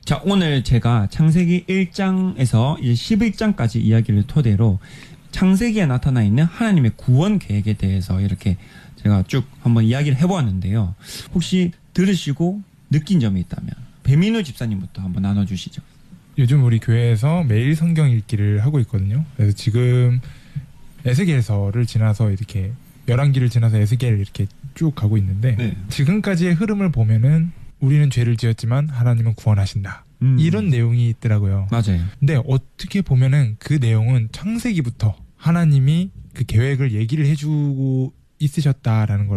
자, 오늘 제가 창세기 1장에서 이제 11장까지 이야기를 토대로 창세기에 나타나 있는 하나님의 구원 계획에 대해서 이렇게 제가 쭉 한번 이야기를 해보았는데요. 혹시 들으시고 느낀 점이 있다면 배민우 집사님부터 한번 나눠주시죠. 요즘 우리 교회에서 매일 성경 읽기를 하고 있거든요. 그래서 지금 에스겔서를 지나서 이렇게 열왕기를 지나서 에스겔을 이렇게 쭉 가고 있는데 네. 지금까지의 흐름을 보면은 우리는 죄를 지었지만 하나님은 구원하신다. 이런 내용이 있더라고요. 맞아요. 근데 어떻게 보면은 그 내용은 창세기부터 하나님이 그 계획을 얘기를 해주고 있으셨다라는 걸